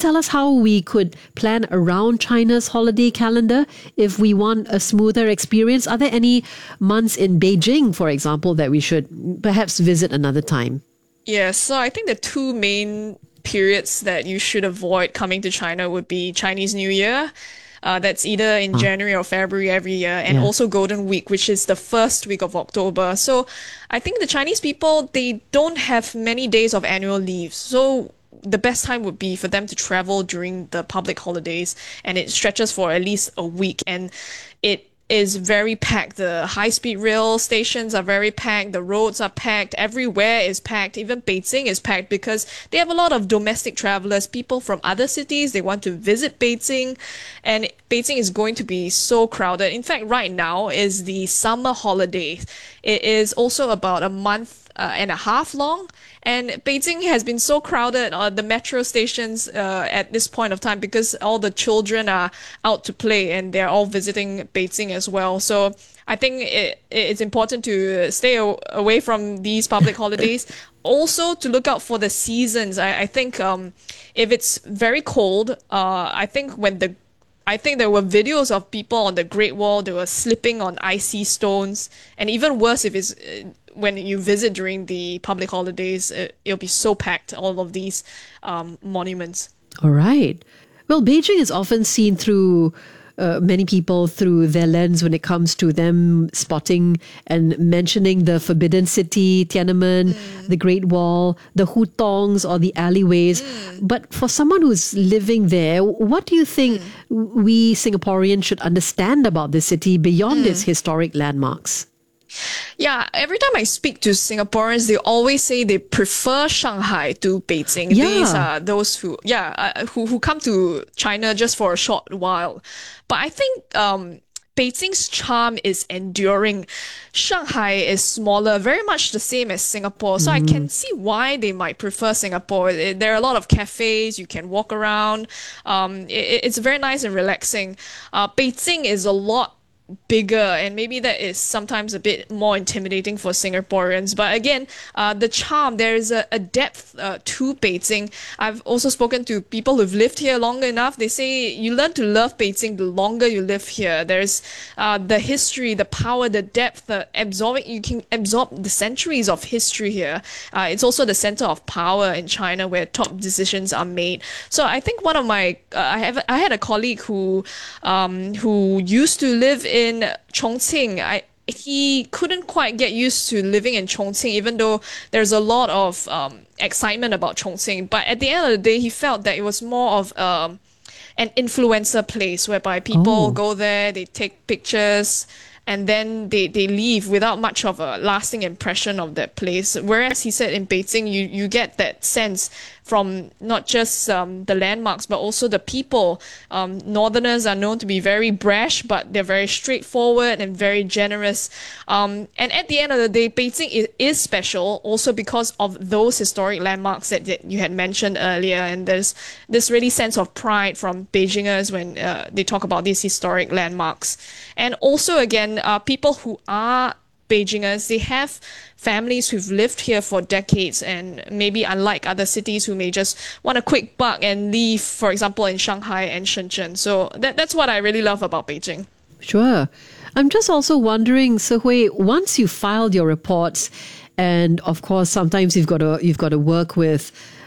tell us how we could plan around China's holiday calendar if we want a smoother experience? Are there any months in Beijing, for example, that we should perhaps visit another time? Yeah, so I think the two main periods that you should avoid coming to China would be Chinese New Year. That's either in January or February every year, and Yeah. also Golden Week, which is the first week of October. So I think the Chinese people, they don't have many days of annual leave. So the best time would be for them to travel during the public holidays, and it stretches for at least a week. And it is very packed. The high-speed rail stations are very packed. The roads are packed. Everywhere is packed. Even Beijing is packed because they have a lot of domestic travelers, people from other cities. They want to visit Beijing, and Beijing is going to be so crowded. In fact, right now is the summer holiday. It is also about a month and a half long. And Beijing has been so crowded on the metro stations at this point of time because all the children are out to play and they're all visiting Beijing as well. So I think it's important to stay away from these public holidays. Also, to look out for the seasons. I think if it's very cold, I think there were videos of people on the Great Wall. They were slipping on icy stones, and even worse if it's when you visit during the public holidays, it'll be so packed. All of these monuments. All right. Well, Beijing is often seen through many people through their lens when it comes to them spotting and mentioning the Forbidden City, Tiananmen, the Great Wall, the hutongs or the alleyways. But for someone who's living there, what do you think we Singaporeans should understand about the city beyond its historic landmarks? Yeah, every time I speak to Singaporeans, they always say they prefer Shanghai to Beijing. Yeah. These are those who come to China just for a short while. But I think Beijing's charm is enduring. Shanghai is smaller, very much the same as Singapore. So I can see why they might prefer Singapore. There are a lot of cafes, you can walk around. It's very nice and relaxing. Beijing is a lot bigger, and maybe that is sometimes a bit more intimidating for Singaporeans. But again, the charm, there is a depth to Beijing. I've also spoken to people who've lived here long enough. They say you learn to love Beijing the longer you live here. There's the history, the power, the depth, you can absorb the centuries of history here. It's also the center of power in China where top decisions are made. So I think one of my I had a colleague who used to live in Chongqing. He couldn't quite get used to living in Chongqing, even though there's a lot of excitement about Chongqing. But at the end of the day, he felt that it was more of an influencer place whereby people go there, they take pictures, and then they leave without much of a lasting impression of that place. Whereas he said in Beijing, you get that sense from not just the landmarks, but also the people. Northerners are known to be very brash, but they're very straightforward and very generous. And at the end of the day, Beijing is special also because of those historic landmarks that you had mentioned earlier. And there's this really sense of pride from Beijingers when they talk about these historic landmarks. And also, again, people who are Beijingers, they have families who've lived here for decades, and maybe unlike other cities who may just want a quick buck and leave, for example, in Shanghai and Shenzhen. So that's what I really love about Beijing. Sure. I'm just also wondering, Se Hui, once you filed your reports, and of course, sometimes you've got to work with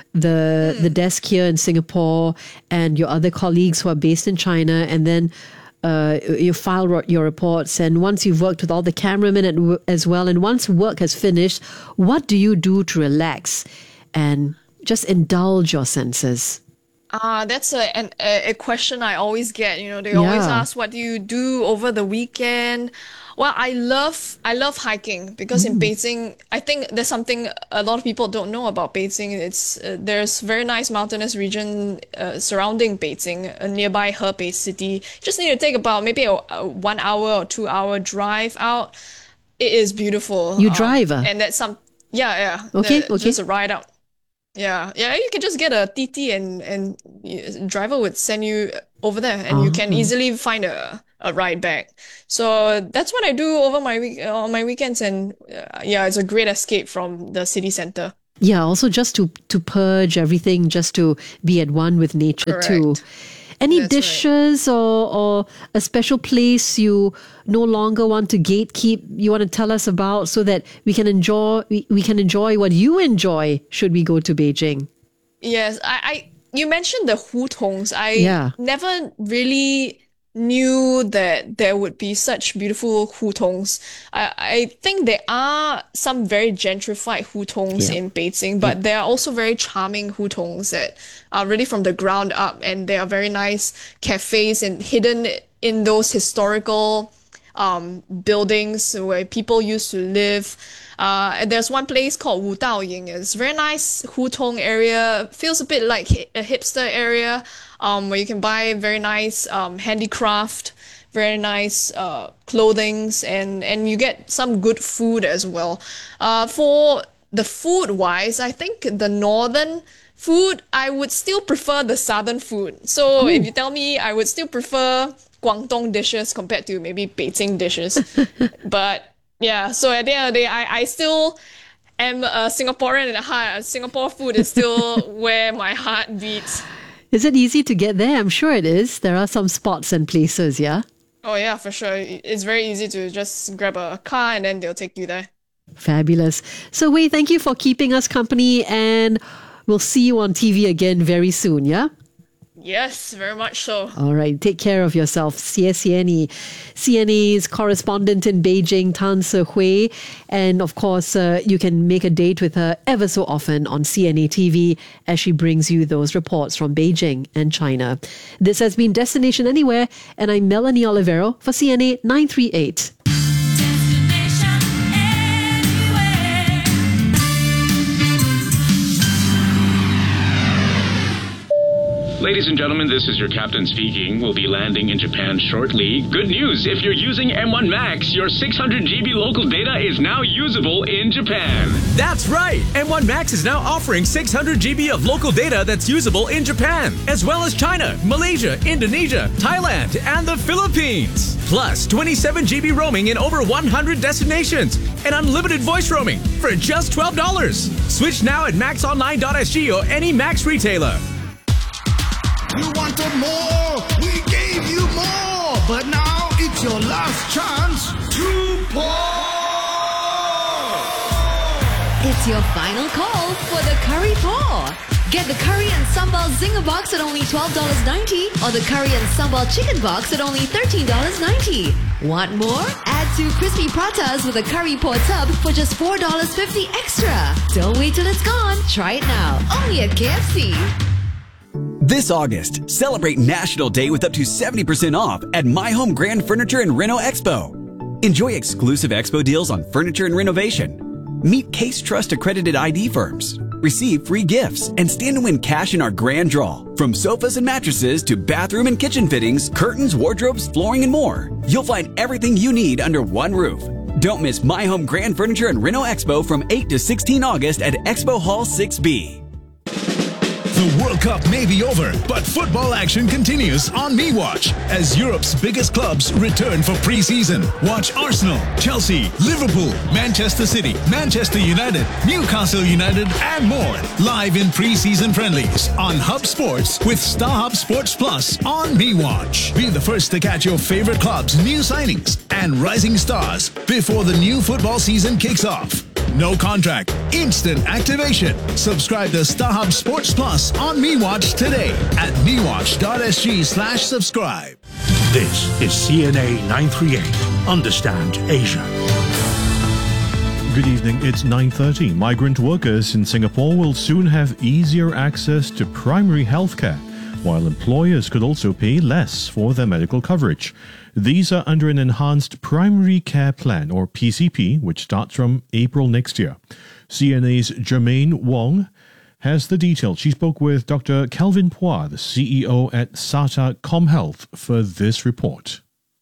the desk here in Singapore and your other colleagues who are based in China, and then you file your reports, and once you've worked with all the cameramen as well, and once work has finished, what do you do to relax and just indulge your senses? That's a question I always get. You know, they always ask, what do you do over the weekend? Well, I love hiking because in Beijing, I think there's something a lot of people don't know about Beijing. It's there's very nice mountainous region surrounding Beijing, nearby Hebei city. You just need to take about maybe a 1 hour or 2 hour drive out. It is beautiful. You drive? And that's yeah. Okay. Just a ride out. Yeah. You can just get a TT and driver would send you over there, and you can easily find a ride back. So that's what I do over on my weekends, and it's a great escape from the city center. Yeah, also just to purge everything, just to be at one with nature too. Correct. Any That's dishes or a special place you no longer want to gatekeep, you want to tell us about so that we can enjoy what you enjoy should we go to Beijing? Yes, you mentioned the hutongs. Yeah. Never really knew that there would be such beautiful hutongs. I think there are some very gentrified hutongs Yeah. in Beijing, but there are also very charming hutongs that are really from the ground up, and they are very nice cafes and hidden in those historical buildings where people used to live. And there's one place called Wu Dao Ying. It's a very nice hutong area. Feels a bit like a hipster area, where you can buy very nice handicraft, very nice clothings, and you get some good food as well. For the food wise, I think the northern food, I would still prefer the southern food. So if you tell me, I would still prefer Guangdong dishes compared to maybe Beijing dishes. But yeah, so at the end of the day, I still am a Singaporean at heart. Singapore food is still where my heart beats. Is it easy to get there? I'm sure it is. There are some spots and places, yeah? Oh yeah, for sure. It's very easy to just grab a car and then they'll take you there. Fabulous. So, Wei, thank you for keeping us company, and we'll see you on TV again very soon, yeah? Yes, very much so. All right. Take care of yourself. CNA's correspondent in Beijing, Tan Se-Hui. And of course, you can make a date with her ever so often on CNA TV as she brings you those reports from Beijing and China. This has been Destination Anywhere, and I'm Melanie Olivero for CNA 938. Ladies and gentlemen, this is your captain speaking. We'll be landing in Japan shortly. Good news, if you're using M1 Max, your 600 GB local data is now usable in Japan. That's right! M1 Max is now offering 600 GB of local data that's usable in Japan, as well as China, Malaysia, Indonesia, Thailand, and the Philippines. Plus 27 GB roaming in over 100 destinations and unlimited voice roaming for just $12. Switch now at maxonline.sg or any Max retailer. You wanted more, we gave you more, but now it's your last chance to pour. It's your final call for the curry pour. Get the curry and sambal zinger box at only $12.90 or the curry and sambal chicken box at only $13.90. Want more? Add 2 crispy pratas with a curry pour tub for just $4.50 extra. Don't wait till it's gone. Try it now. Only at KFC. This August, celebrate National Day with up to 70% off at My Home Grand Furniture and Reno Expo. Enjoy exclusive expo deals on furniture and renovation. Meet Case Trust accredited ID firms. Receive free gifts and stand to win cash in our grand draw. From sofas and mattresses to bathroom and kitchen fittings, curtains, wardrobes, flooring, and more. You'll find everything you need under one roof. Don't miss My Home Grand Furniture and Reno Expo from 8 to 16 August at Expo Hall 6B. The World Cup may be over, but football action continues on MeWatch as Europe's biggest clubs return for pre-season. Watch Arsenal, Chelsea, Liverpool, Manchester City, Manchester United, Newcastle United, and more live in pre-season friendlies on Hub Sports with StarHub Sports Plus on MeWatch. Be the first to catch your favorite clubs' new signings and rising stars before the new football season kicks off. No contract, instant activation. Subscribe to StarHub Sports Plus on MeWatch today at mewatch.sg/subscribe. This is CNA 938. Understand Asia. Good evening, it's 9:30. Migrant workers in Singapore will soon have easier access to primary healthcare, while employers could also pay less for their medical coverage. These are under an enhanced primary care plan, or PCP, which starts from April next year. CNA's Jermaine Wong has the details. She spoke with Dr. Kelvin Phua, the CEO at SATA ComHealth, for this report.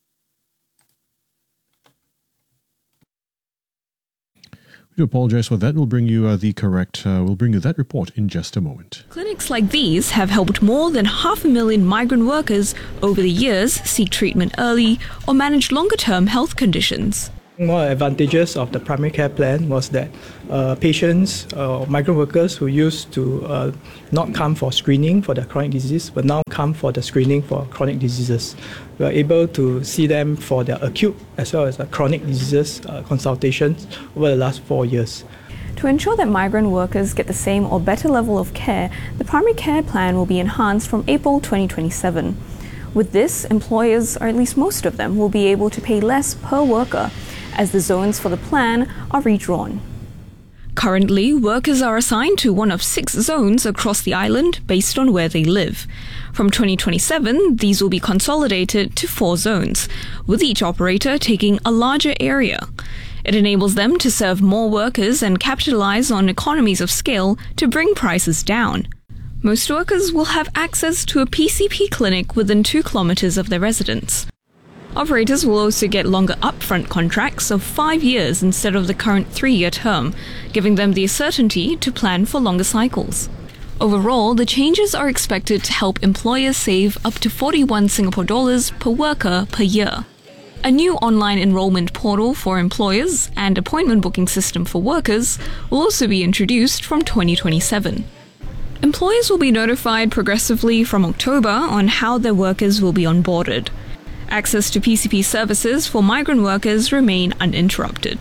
We do apologize for that. We'll bring you that report in just a moment. Clinics like these have helped more than 500,000 migrant workers over the years seek treatment early or manage longer-term health conditions. One advantages of the primary care plan was that patients, migrant workers who used to not come for screening for their chronic disease, but now come for the screening for chronic diseases. We are able to see them for their acute as well as chronic diseases consultations over the last 4 years. To ensure that migrant workers get the same or better level of care, the primary care plan will be enhanced from April 2027. With this, employers, or at least most of them, will be able to pay less per worker, as the zones for the plan are redrawn. Currently, workers are assigned to one of 6 zones across the island based on where they live. From 2027, these will be consolidated to 4 zones, with each operator taking a larger area. It enables them to serve more workers and capitalize on economies of scale to bring prices down. Most workers will have access to a PCP clinic within 2 kilometers of their residence. Operators will also get longer upfront contracts of 5 years instead of the current 3-year term, giving them the certainty to plan for longer cycles. Overall, the changes are expected to help employers save up to 41 Singapore dollars per worker per year. A new online enrollment portal for employers and appointment booking system for workers will also be introduced from 2027. Employers will be notified progressively from October on how their workers will be onboarded. Access to PCP services for migrant workers remain uninterrupted.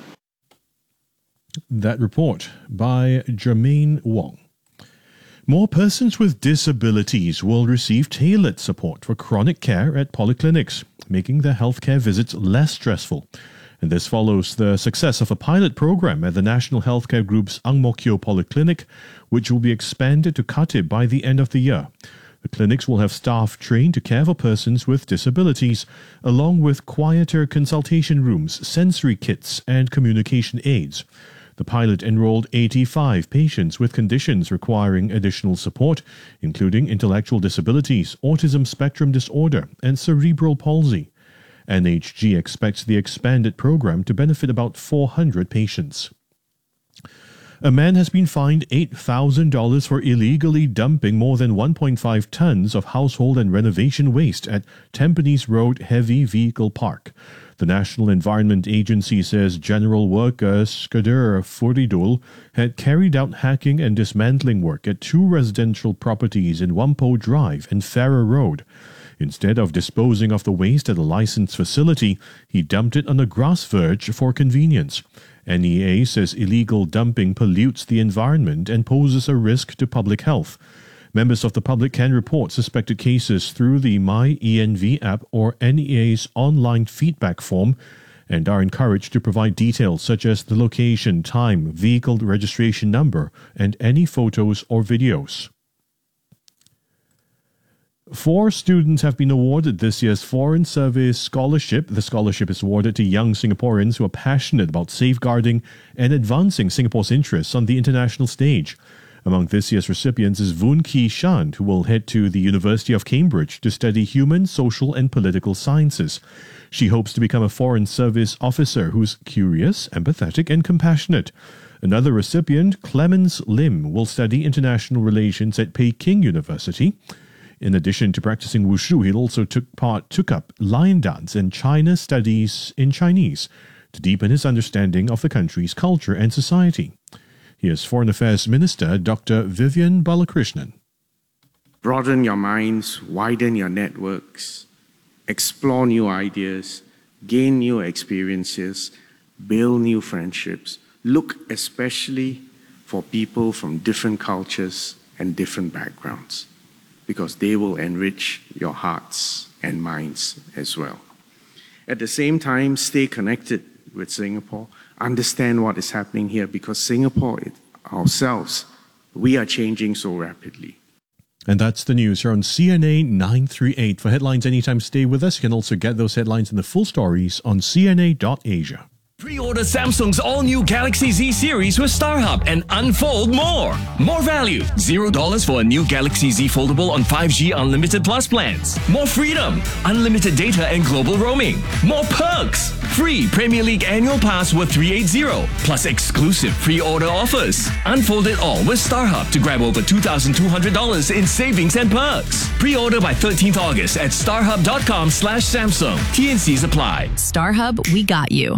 That report by Jermaine Wong. More persons with disabilities will receive tailored support for chronic care at polyclinics, making their healthcare visits less stressful. And this follows the success of a pilot program at the National Healthcare Group's Ang Mo Kio Polyclinic, which will be expanded to Khatib by the end of the year. The clinics will have staff trained to care for persons with disabilities, along with quieter consultation rooms, sensory kits, and communication aids. The pilot enrolled 85 patients with conditions requiring additional support, including intellectual disabilities, autism spectrum disorder, and cerebral palsy. NHG expects the expanded program to benefit about 400 patients. A man has been fined $8,000 for illegally dumping more than 1.5 tons of household and renovation waste at Tampines Road Heavy Vehicle Park. The National Environment Agency says general worker Skader Furidul had carried out hacking and dismantling work at 2 residential properties in Whampoa Drive and Farrer Road. Instead of disposing of the waste at a licensed facility, he dumped it on a grass verge for convenience. NEA says illegal dumping pollutes the environment and poses a risk to public health. Members of the public can report suspected cases through the MyENV app or NEA's online feedback form and are encouraged to provide details such as the location, time, vehicle registration number, and any photos or videos. 4 students have been awarded this year's Foreign Service Scholarship. The scholarship is awarded to young Singaporeans who are passionate about safeguarding and advancing Singapore's interests on the international stage. Among this year's recipients is Voon Kee Shan, who will head to the University of Cambridge to study human, social and political sciences. She hopes to become a foreign service officer who's curious, empathetic and compassionate. Another recipient, Clemens Lim, will study international relations at Peking University. In addition to practicing wushu, he also took up lion dance and China studies in Chinese to deepen his understanding of the country's culture and society. Here's Foreign Affairs Minister Dr. Vivian Balakrishnan. Broaden your minds, widen your networks, explore new ideas, gain new experiences, build new friendships. Look especially for people from different cultures and different backgrounds, because they will enrich your hearts and minds as well. At the same time, stay connected with Singapore, understand what is happening here, because Singapore ourselves, we are changing so rapidly. And that's the news here on CNA 938. For headlines anytime, stay with us. You can also get those headlines and the full stories on cna.asia. Pre-order Samsung's all-new Galaxy Z series with StarHub and unfold more. More value. $0 for a new Galaxy Z Foldable on 5G Unlimited Plus plans. More freedom. Unlimited data and global roaming. More perks. Free Premier League annual pass worth $380. Plus exclusive pre-order offers. Unfold it all with StarHub to grab over $2,200 in savings and perks. Pre-order by 13th August at starhub.com/Samsung. T&Cs apply. StarHub, we got you.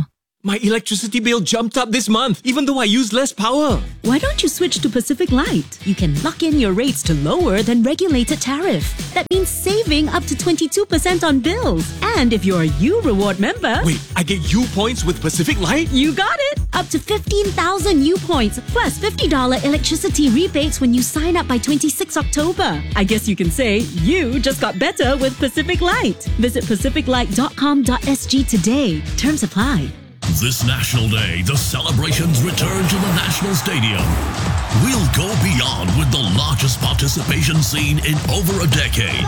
My electricity bill jumped up this month, even though I used less power. Why don't you switch to Pacific Light? You can lock in your rates to lower than regulated tariff. That means saving up to 22% on bills. And if you're a U Reward member... Wait, I get U points with Pacific Light? You got it! Up to 15,000 U points, plus $50 electricity rebates when you sign up by 26 October. I guess you can say you just got better with Pacific Light. Visit pacificlight.com.sg today. Terms apply. This National Day, the celebrations return to the National Stadium. We'll go beyond with the largest participation scene in over a decade.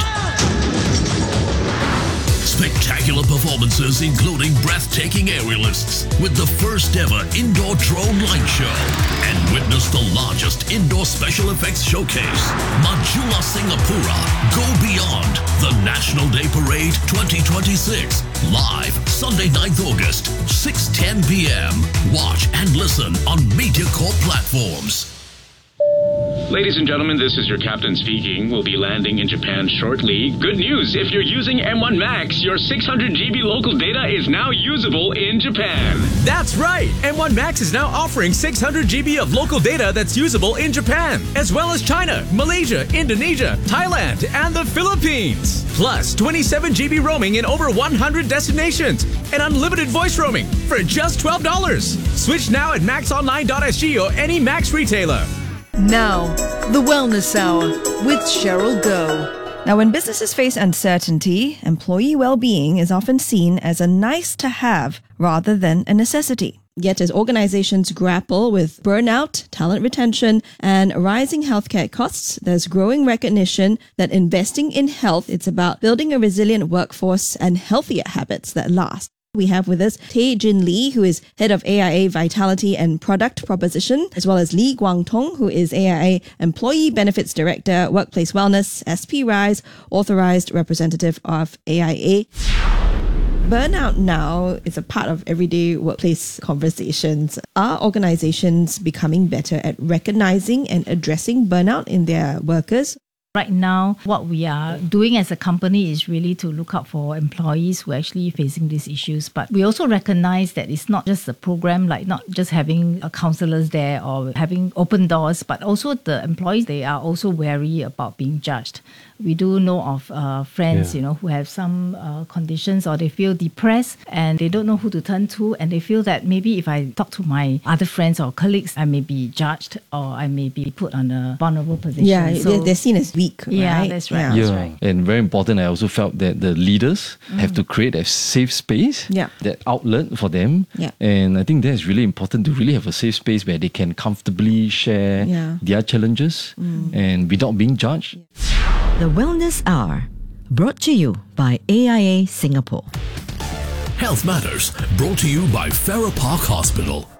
Spectacular performances including breathtaking aerialists with the first ever indoor drone light show, and witness the largest indoor special effects showcase, Majula Singapura. Go beyond the National Day Parade 2026. Live Sunday 9th August, 6:10 p.m. Watch and listen on MediaCorp platforms. Ladies and gentlemen, this is your captain speaking. We'll be landing in Japan shortly. Good news, if you're using M1 Max, your 600 GB local data is now usable in Japan. That's right! M1 Max is now offering 600 GB of local data that's usable in Japan, as well as China, Malaysia, Indonesia, Thailand, and the Philippines. Plus, 27 GB roaming in over 100 destinations, and unlimited voice roaming for just $12. Switch now at maxonline.sg or any Max retailer. Now, the Wellness Hour with Cheryl Goh. Now, when businesses face uncertainty, employee well-being is often seen as a nice-to-have rather than a necessity. Yet as organizations grapple with burnout, talent retention, and rising healthcare costs, there's growing recognition that investing in health, it's about building a resilient workforce and healthier habits that last. We have with us Tay Jin Lee, who is head of AIA Vitality and Product Proposition, as well as Lee Guang Tong, who is AIA Employee Benefits Director, Workplace Wellness, SP Rise, Authorized Representative of AIA. Burnout now is a part of everyday workplace conversations. Are organizations becoming better at recognizing and addressing burnout in their workers? Right now, what we are doing as a company is really to look out for employees who are actually facing these issues. But we also recognize that it's not just a program, like not just having counselors there or having open doors, but also the employees, they are also wary about being judged. We do know of friends, who have some conditions, or they feel depressed and they don't know who to turn to, and they feel that maybe if I talk to my other friends or colleagues, I may be judged or I may be put on a vulnerable position. Yeah, so they're seen as weak, right? Yeah, that's right. Yeah, that's right. And very important, I also felt that the leaders have to create a safe space, that outlet for them. Yeah. And I think that's really important, to really have a safe space where they can comfortably share their challenges and without being judged. The Wellness Hour, brought to you by AIA Singapore. Health Matters, brought to you by Farrer Park Hospital.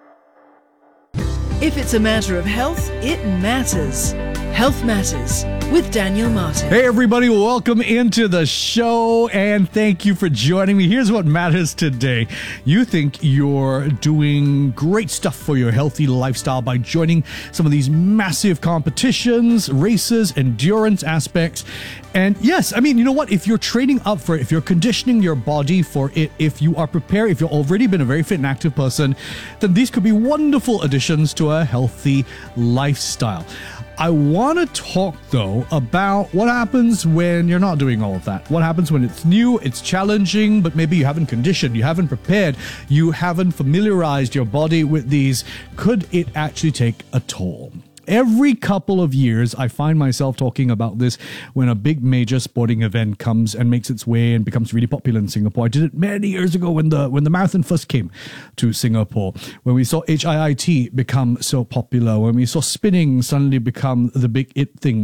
If it's a matter of health, it matters. Health Matters with Daniel Martin. Hey everybody, welcome into the show and thank you for joining me. Here's what matters today. You think you're doing great stuff for your healthy lifestyle by joining some of these massive competitions, races, endurance aspects. And yes, I mean, you know what? If you're training up for it, if you're conditioning your body for it, if you are prepared, if you've already been a very fit and active person, then these could be wonderful additions to a healthy lifestyle. I want to talk, though, about what happens when you're not doing all of that. What happens when it's new, it's challenging, but maybe you haven't conditioned, you haven't prepared, you haven't familiarized your body with these. Could it actually take a toll? Every couple of years, I find myself talking about this when a big major sporting event comes and makes its way and becomes really popular in Singapore. I did it many years ago when the marathon first came to Singapore, when we saw HIIT become so popular, when we saw spinning suddenly become the big it thing.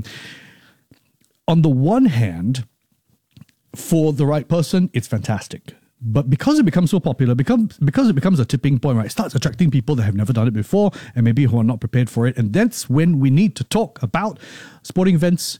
On the one hand, for the right person, it's fantastic. But because it becomes so popular, because it becomes a tipping point, right? It starts attracting people that have never done it before and maybe who are not prepared for it. And that's when we need to talk about sporting events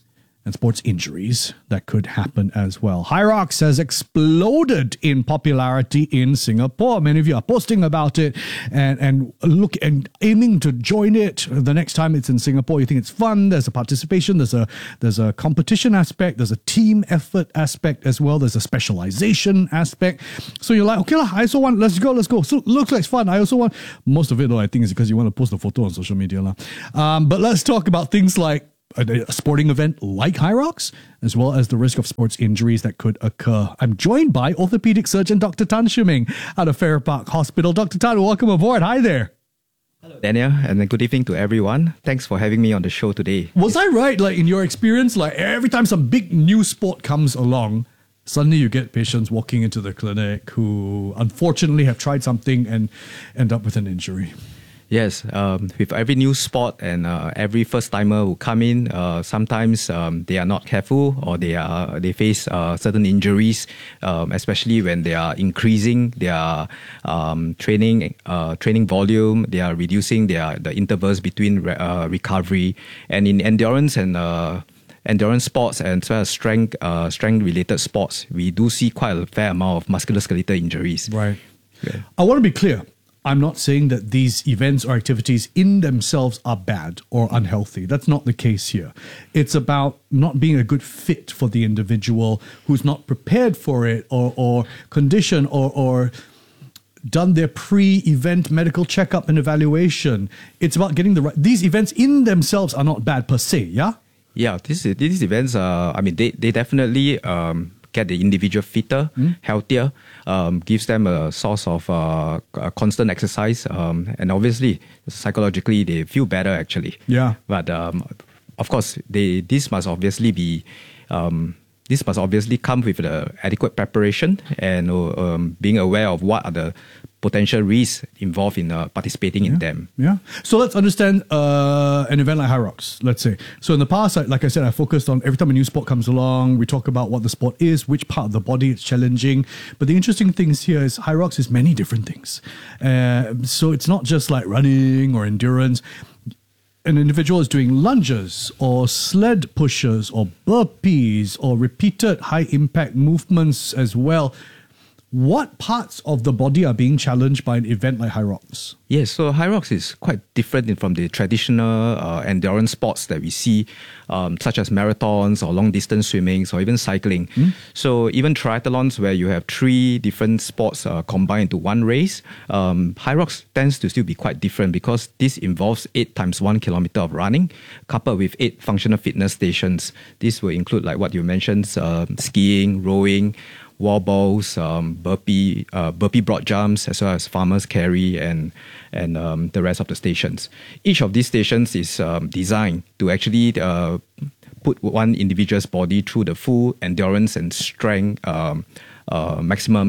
and sports injuries that could happen as well. Hyrox has exploded in popularity in Singapore. Many of you are posting about it and aiming to join it the next time it's in Singapore. You think it's fun. There's a participation. There's a competition aspect. There's a team effort aspect as well. There's a specialization aspect. So you're like, okay, I also want. Let's go. So looks like fun. I also want. Most of it, though, I think is because you want to post a photo on social media, but let's talk about things like a sporting event like Hyrox, as well as the risk of sports injuries that could occur. I'm joined by orthopedic surgeon Dr. Tan Shuming out of Farrer Park Hospital. Dr. Tan, welcome aboard. Hi there. Hello, Daniel, and good evening to everyone. Thanks for having me on the show today. Was I right, like in your experience, like every time some big new sport comes along, suddenly you get patients walking into the clinic who unfortunately have tried something and end up with an injury? Yes, with every new sport and every first timer who come in, sometimes they are not careful or they face certain injuries, especially when they are increasing their training volume. They are reducing the intervals between recovery, and in endurance and endurance sports and as well as strength related sports, we do see quite a fair amount of musculoskeletal injuries. Right. Yeah. I want to be clear. I'm not saying that these events or activities in themselves are bad or unhealthy. That's not the case here. It's about not being a good fit for the individual who's not prepared for it or conditioned or done their pre-event medical checkup and evaluation. It's about getting the right... These events in themselves are not bad per se, yeah? Yeah, these events, they definitely... get the individual fitter, healthier, gives them a source of constant exercise, and obviously psychologically they feel better actually. Yeah. But of course, this must obviously come with the adequate preparation and being aware of what are the potential risks involved in participating in them. Yeah. So let's understand an event like Hyrox, let's say. So in the past, like I said, I focused on every time a new sport comes along, we talk about what the sport is, which part of the body it's challenging. But the interesting things here is Hyrox is many different things. So it's not just like running or endurance. An individual is doing lunges or sled pushes or burpees or repeated high impact movements as well. What parts of the body are being challenged by an event like Hyrox? Yes, so Hyrox is quite different from the traditional endurance sports that we see, such as marathons or long-distance swimming or even cycling. So even triathlons, where you have 3 different sports combined into one race, Hyrox tends to still be quite different because this involves 8 times 1 kilometer of running, coupled with 8 functional fitness stations. This will include, like what you mentioned, skiing, rowing, wall balls, burpee broad jumps, as well as farmer's carry and the rest of the stations. Each of these stations is designed to actually put one individual's body through the full endurance and strength maximum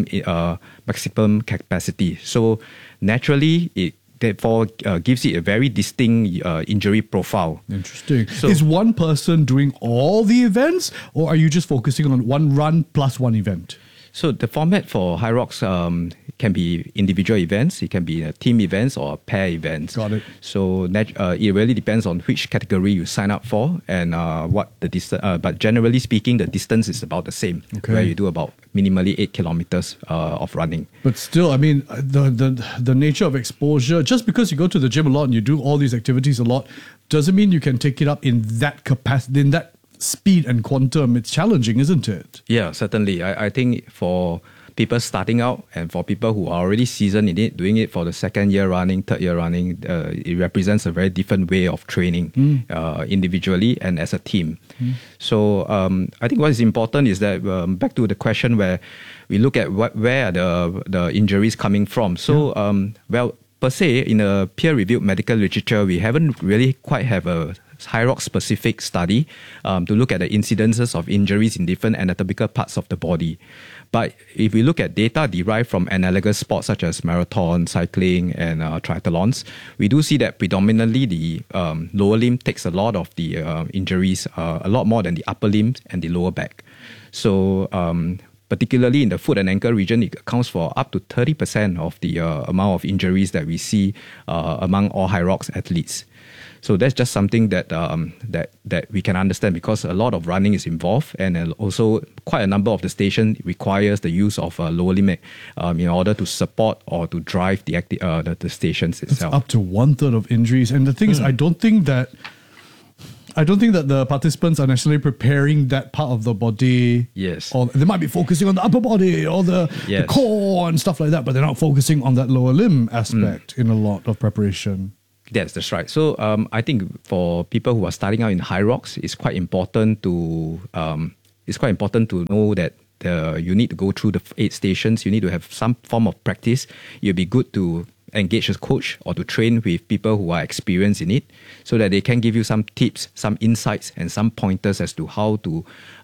capacity. So naturally, it therefore gives it a very distinct injury profile. Interesting. So, is one person doing all the events, or are you just focusing on one run plus one event? So the format for Hyrox can be individual events, it can be team events or pair events. Got it. So it really depends on which category you sign up for and what the distance. But generally speaking, the distance is about the same, where you do about minimally 8 kilometers of running. But still, I mean, the nature of exposure, just because you go to the gym a lot and you do all these activities a lot, doesn't mean you can take it up in that capacity, in that speed and quantum. It's challenging, isn't it? Yeah, certainly. I think for people starting out and for people who are already seasoned in it, doing it for the 2nd year running, 3rd year running, it represents a very different way of training individually and as a team. So I think what is important is that back to the question where we look at where are the injuries coming from. So, per se, in a peer-reviewed medical literature, we haven't really quite have a Hyrox-specific study to look at the incidences of injuries in different anatomical parts of the body. But if we look at data derived from analogous sports such as marathon, cycling, and triathlons, we do see that predominantly the lower limb takes a lot of the injuries, a lot more than the upper limb and the lower back. So particularly in the foot and ankle region, it accounts for up to 30% of the amount of injuries that we see among all Hyrox athletes. So that's just something that that we can understand, because a lot of running is involved, and also quite a number of the station requires the use of lower limb in order to support or to drive the stations itself. It's up to 1/3 of injuries, and the thing is, I don't think that the participants are necessarily preparing that part of the body. Yes. Or they might be focusing on the upper body or the core and stuff like that, but they're not focusing on that lower limb aspect in a lot of preparation. Yes, that's right. So I think for people who are starting out in high rocks, it's quite important to know that you need to go through the 8 stations. You need to have some form of practice. It'll be good to engage a coach or to train with people who are experienced in it, so that they can give you some tips, some insights, and some pointers as to how to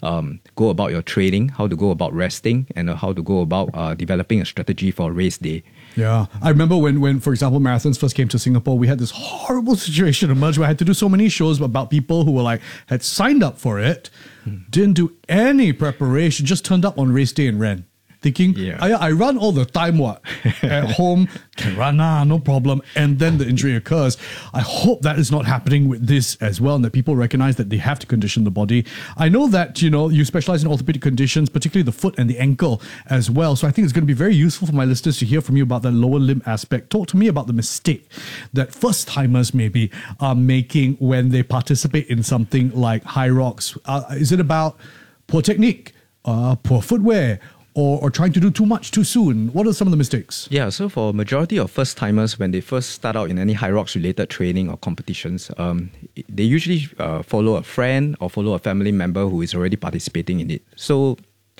go about your training, how to go about resting, and how to go about developing a strategy for race day. Yeah, I remember when, for example, marathons first came to Singapore, we had this horrible situation emerge where I had to do so many shows about people who were had signed up for it, didn't do any preparation, just turned up on race day and ran. Thinking, I run all the time, at home, can run, no problem. And then the injury occurs. I hope that is not happening with this as well, and that people recognize that they have to condition the body. I know that, you specialize in orthopedic conditions, particularly the foot and the ankle as well. So I think it's going to be very useful for my listeners to hear from you about that lower limb aspect. Talk to me about the mistake that first timers maybe are making when they participate in something like high rocks. Is it about poor technique, poor footwear, or trying to do too much too soon? What are some of the mistakes? Yeah, so for majority of first timers, when they first start out in any high rocks related training or competitions, they usually follow a friend or follow a family member who is already participating in it. So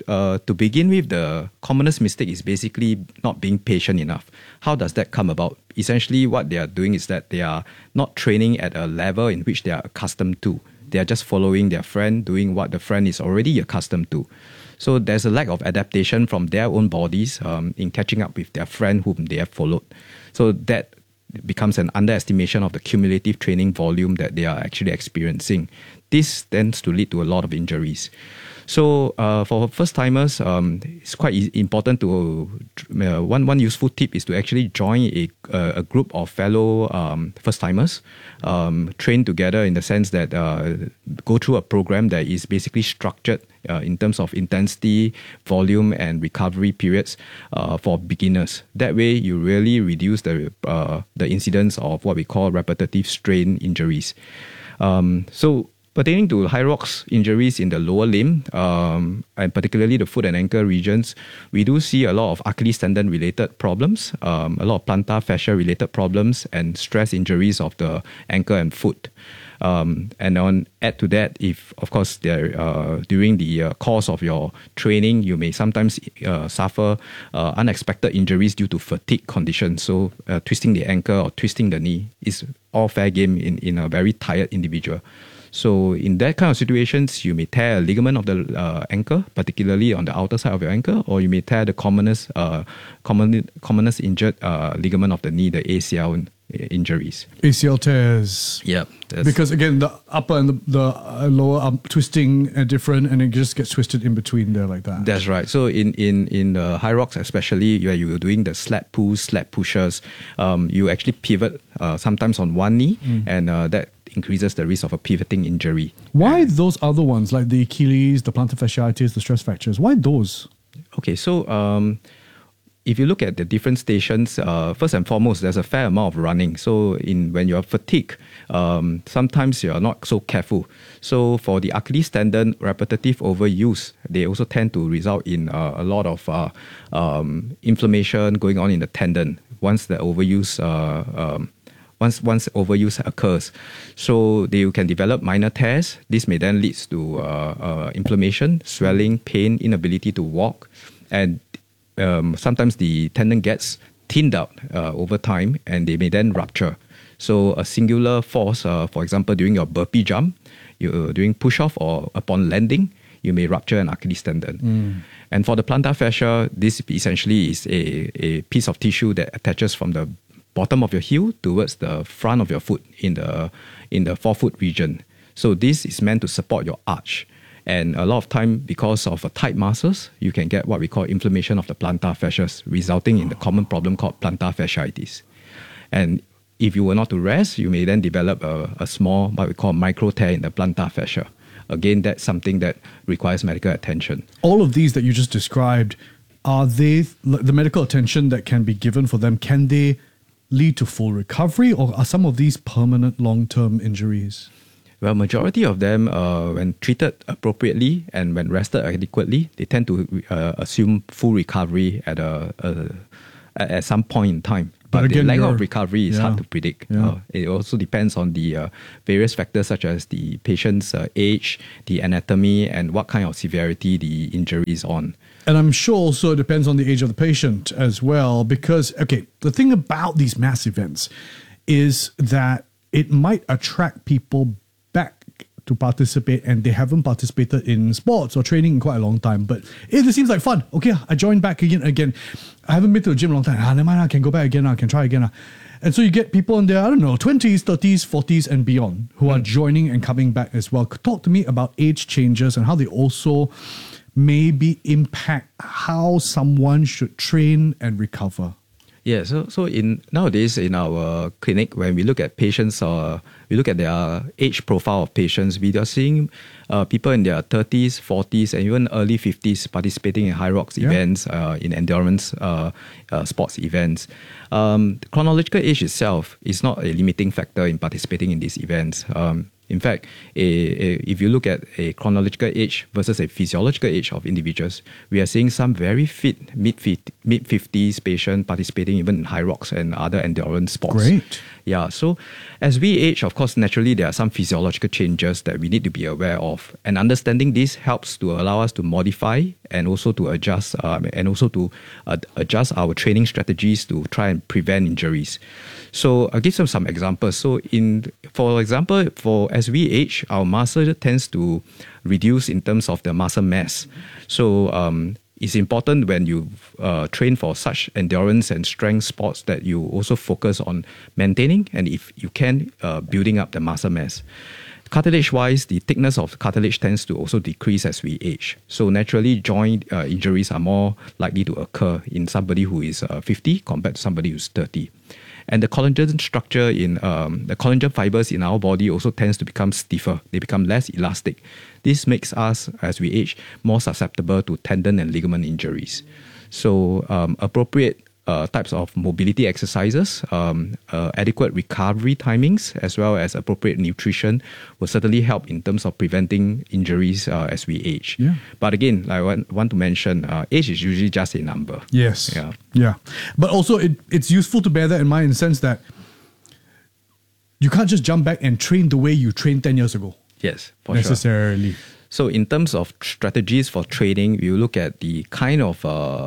to begin with, the commonest mistake is basically not being patient enough. How does that come about? Essentially, what they are doing is that they are not training at a level in which they are accustomed to. They are just following their friend, doing what the friend is already accustomed to. So there's a lack of adaptation from their own bodies in catching up with their friend whom they have followed. So that becomes an underestimation of the cumulative training volume that they are actually experiencing. This tends to lead to a lot of injuries. So for first timers, it's quite important to one useful tip is to actually join a group of fellow first timers, train together in the sense that go through a program that is basically structured in terms of intensity, volume, and recovery periods for beginners. That way, you really reduce the incidence of what we call repetitive strain injuries. So pertaining to high rocks injuries in the lower limb, and particularly the foot and ankle regions, we do see a lot of Achilles tendon related problems, a lot of plantar fascia related problems, and stress injuries of the ankle and foot. And add to that, if of course during the course of your training, you may sometimes suffer unexpected injuries due to fatigue conditions. So twisting the ankle or twisting the knee is all fair game in a very tired individual. So in that kind of situations, you may tear a ligament of the ankle, particularly on the outer side of your ankle, or you may tear the commonest injured ligament of the knee, the ACL injuries. ACL tears. Yeah. Because again, the upper and the lower are twisting different, and it just gets twisted in between there like that. That's right. So in the high rocks especially, where you're doing the sled pulls, sled pushers, you actually pivot sometimes on one knee, and that increases the risk of a pivoting injury. Why those other ones, like the Achilles, the plantar fasciitis, the stress fractures? Why those? Okay, so if you look at the different stations, first and foremost, there's a fair amount of running. So when you're fatigued, sometimes you're not so careful. So for the Achilles tendon, repetitive overuse, they also tend to result in a lot of inflammation going on in the tendon once the overuse once overuse occurs. So they can develop minor tears. This may then lead to inflammation, swelling, pain, inability to walk, and sometimes the tendon gets thinned out over time, and they may then rupture. So a singular force, for example, during your burpee jump, during push-off or upon landing, you may rupture an Achilles tendon. And for the plantar fascia, this essentially is a piece of tissue that attaches from the bottom of your heel towards the front of your foot in the forefoot region. So this is meant to support your arch. And a lot of time, because of tight muscles, you can get what we call inflammation of the plantar fascias, resulting in the common problem called plantar fasciitis. And if you were not to rest, you may then develop a small, what we call micro tear in the plantar fascia. Again, that's something that requires medical attention. All of these that you just described, are they the medical attention that can be given for them? Can they lead to full recovery, or are some of these permanent long-term injuries? Well, majority of them, when treated appropriately and when rested adequately, they tend to assume full recovery at some point in time. But again, the length of recovery is hard to predict. It also depends on the various factors such as the patient's age, the anatomy, and what kind of severity the injury is on. And I'm sure also it depends on the age of the patient as well, because, okay, the thing about these mass events is that it might attract people back to participate, and they haven't participated in sports or training in quite a long time. But this seems like fun. Okay, I joined back again. I haven't been to the gym in a long time. Never mind, I can go back again. I can try again. And so you get people in their, 20s, 30s, 40s and beyond who are joining and coming back as well. Talk to me about age changes and how they also maybe impact how someone should train and recover. Yeah, so nowadays in our clinic, when we look at patients, we look at their age profile of patients, we are seeing people in their 30s, 40s, and even early 50s participating in high rocks events, in endurance sports events. Chronological age itself is not a limiting factor in participating in these events. In fact, if you look at a chronological age versus a physiological age of individuals, we are seeing some very fit mid-50s patient participating even in high rocks and other endurance sports. Great. Yeah, so as we age, of course, naturally there are some physiological changes that we need to be aware of. And understanding this helps to allow us to modify and also to adjust adjust our training strategies to try and prevent injuries. So I'll give some examples. So for example, as we age, our muscle tends to reduce in terms of the muscle mass. So it's important when you train for such endurance and strength sports that you also focus on maintaining and, if you can, building up the muscle mass. Cartilage-wise, the thickness of cartilage tends to also decrease as we age. So naturally, joint injuries are more likely to occur in somebody who is 50 compared to somebody who's 30. And the collagen structure in the collagen fibers in our body also tends to become stiffer. They become less elastic. This makes us, as we age, more susceptible to tendon and ligament injuries. So appropriate types of mobility exercises, adequate recovery timings, as well as appropriate nutrition will certainly help in terms of preventing injuries as we age. Yeah. But again, I want to mention, age is usually just a number. Yes. Yeah. But also it's useful to bear that in mind in the sense that you can't just jump back and train the way you trained 10 years ago. Yes, for necessarily. Sure. So in terms of strategies for training, we look at the kind of,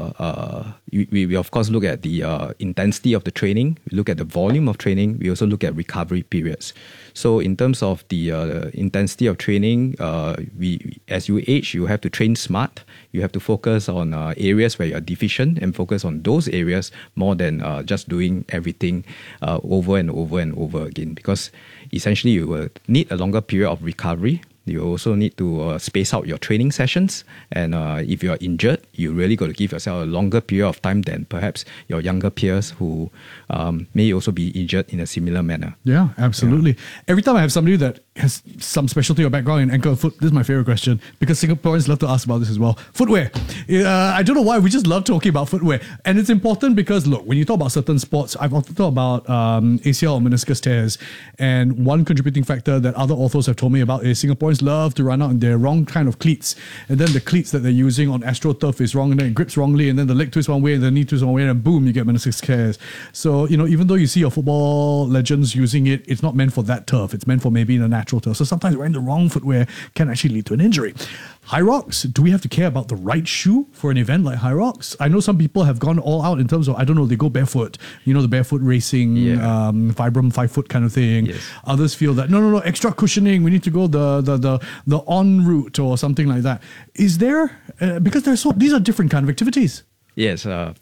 we of course look at the intensity of the training. We look at the volume of training. We also look at recovery periods. So in terms of the intensity of training, as you age, you have to train smart. You have to focus on areas where you are deficient and focus on those areas more than just doing everything over and over and over again. Because essentially you will need a longer period of recovery. You also need to space out your training sessions. And if you are injured, you really got to give yourself a longer period of time than perhaps your younger peers who may also be injured in a similar manner. Yeah, absolutely. Yeah. Every time I have somebody that has some specialty or background in ankle and foot, this is my favorite question because Singaporeans love to ask about this as well. Footwear. I don't know why, we just love talking about footwear. And it's important because, look, when you talk about certain sports, I've often thought about ACL or meniscus tears. And one contributing factor that other authors have told me about is Singaporeans love to run out in their wrong kind of cleats, and then the cleats that they're using on AstroTurf is wrong, and then it grips wrongly, and then the leg twists one way and the knee twists one way, and boom, you get meniscus tears. So, even though you see your football legends using it, it's not meant for that turf. It's meant for maybe in a natural turf. So sometimes wearing the wrong footwear can actually lead to an injury. High rocks, do we have to care about the right shoe for an event like high rocks? I know some people have gone all out in terms of, they go barefoot, the barefoot racing, Vibram 5 foot kind of thing. Yes. Others feel that, no, extra cushioning, we need to go the en route or something like that. Is there, because these are different kind of activities. Yes,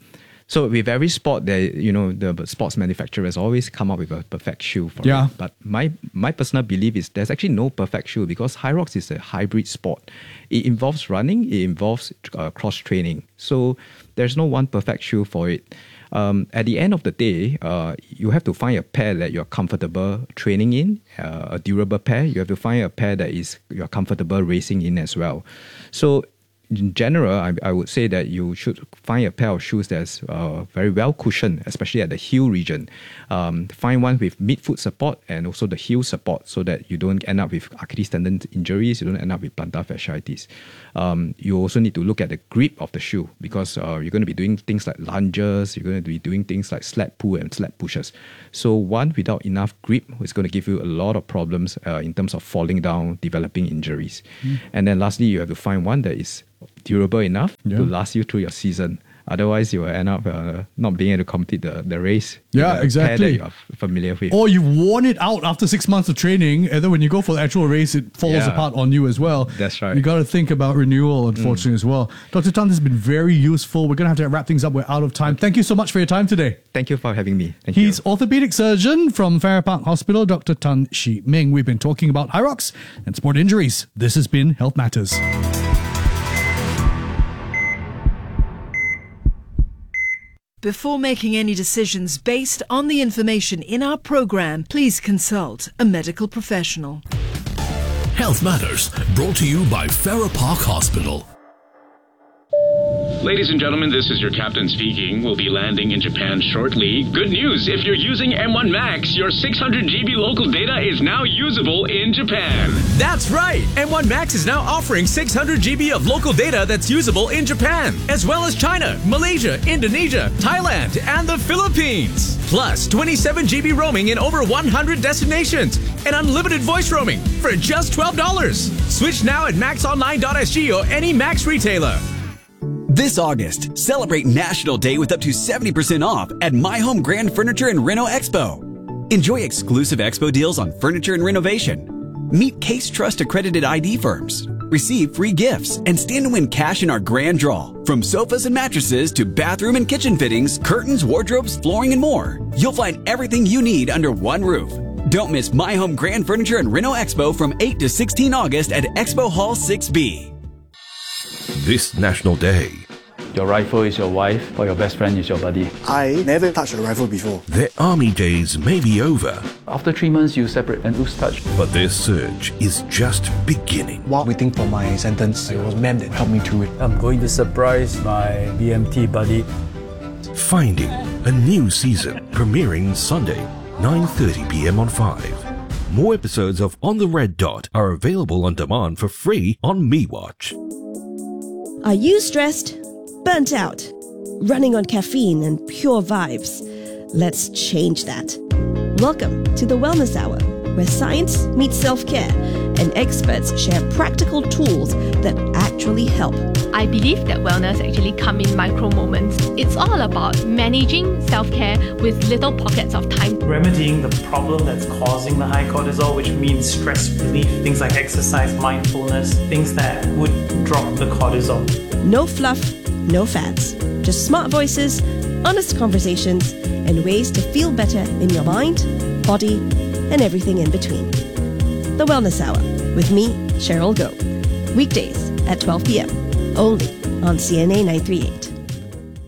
So with every sport, the sports manufacturers always come up with a perfect shoe for Yeah. it. But my personal belief is there's actually no perfect shoe because HYROX is a hybrid sport. It involves running, it involves cross training. So there's no one perfect shoe for it. At the end of the day, you have to find a pair that you're comfortable training in, a durable pair. You have to find a pair that you're comfortable racing in as well. So in general, I would say that you should find a pair of shoes that's very well cushioned, especially at the heel region. Find one with midfoot support and also the heel support so that you don't end up with Achilles tendon injuries, you don't end up with plantar fasciitis. You also need to look at the grip of the shoe because you're going to be doing things like lunges, you're going to be doing things like sled pull and sled pushes. So one without enough grip is going to give you a lot of problems in terms of falling down, developing injuries. And then lastly, you have to find one that is durable enough to last you through your season. Otherwise, you will end up not being able to complete the race. Yeah, exactly. Pair that you're familiar with. Or you've worn it out after 6 months of training, and then when you go for the actual race, it falls apart on you as well. That's right. You got to think about renewal, unfortunately, as well. Dr. Tan, this has been very useful. We're going to have to wrap things up. We're out of time. Thank you so much for your time today. Thank you for having me. He's orthopedic surgeon from Farrer Park Hospital, Dr. Tan Shi Ming. We've been talking about HYROX and sport injuries. This has been Health Matters. Before making any decisions based on the information in our program, please consult a medical professional. Health Matters, brought to you by Farrer Park Hospital. Ladies and gentlemen, this is your captain speaking. We'll be landing in Japan shortly. Good news, if you're using M1 Max, your 600 GB local data is now usable in Japan. That's right! M1 Max is now offering 600 GB of local data that's usable in Japan, as well as China, Malaysia, Indonesia, Thailand, and the Philippines. Plus, 27 GB roaming in over 100 destinations, and unlimited voice roaming for just $12. Switch now at maxonline.sg or any Max retailer. This August, celebrate National Day with up to 70% off at My Home Grand Furniture and Reno Expo. Enjoy exclusive expo deals on furniture and renovation. Meet Case Trust accredited ID firms. Receive free gifts and stand to win cash in our grand draw. From sofas and mattresses to bathroom and kitchen fittings, curtains, wardrobes, flooring, and more. You'll find everything you need under one roof. Don't miss My Home Grand Furniture and Reno Expo from 8 to 16 August at Expo Hall 6B. This National Day, your rifle is your wife or your best friend is your buddy. I never touched a rifle before. their army days may be over, After 3 months, you separate and lose touch. but their search is just beginning. While waiting for my sentence, it was Mem that helped me through it. I'm going to surprise my BMT buddy. Finding a new season premiering Sunday, 9:30 p.m. on 5. More episodes of On the Red Dot are available on demand for free on MeWatch. Are you stressed? Burnt out? Running on caffeine and pure vibes? Let's change that. Welcome to the Wellness Hour, where science meets self-care and experts share practical tools that actually help. I believe that wellness actually comes in micro moments. It's all about managing self-care with little pockets of time. Remedying the problem that's causing the high cortisol, which means stress relief, things like exercise, mindfulness, things that would drop the cortisol. No fluff, no fads. Just smart voices, honest conversations, and ways to feel better in your mind, body, and everything in between. The Wellness Hour with me, Cheryl Goh. Weekdays at 12 p.m. only on CNA 938.